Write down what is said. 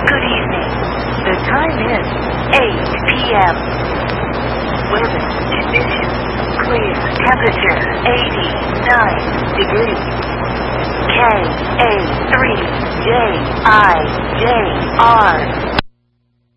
Good evening. The time is 8 p.m. Weather conditions clear. Temperature 89 degrees. KA3JIJR.